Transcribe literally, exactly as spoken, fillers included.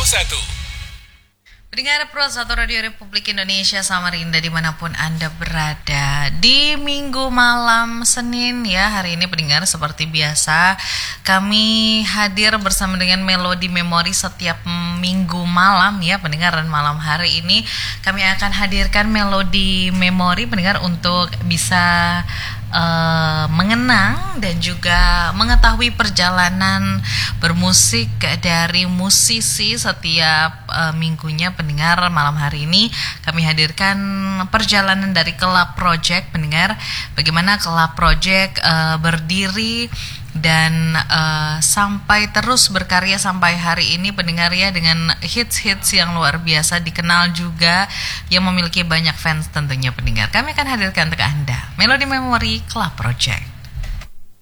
satu. Pendengar Pro satu Radio Republik Indonesia Samarinda dimanapun Anda berada. Di minggu malam Senin ya, hari ini pendengar seperti biasa kami hadir bersama dengan Melodi Memori setiap minggu malam ya pendengar. Dan malam hari ini kami akan hadirkan Melodi Memori pendengar untuk bisa Uh, mengenang dan juga mengetahui perjalanan bermusik dari musisi setiap uh, minggunya pendengar. Malam hari ini kami hadirkan perjalanan dari Club Project pendengar, bagaimana Club Project uh, berdiri dan uh, sampai terus berkarya sampai hari ini pendengar ya, dengan hits-hits yang luar biasa, dikenal juga, yang memiliki banyak fans tentunya pendengar. Kami akan hadirkan untuk Anda Melodi Memori Club Project.